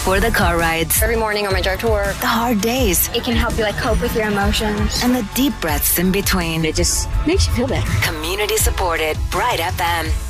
for the car rides, every morning on my drive to work, the hard days, it can help you cope with your emotions, and the deep breaths in between. It just makes you feel better. Community supported Bright FM.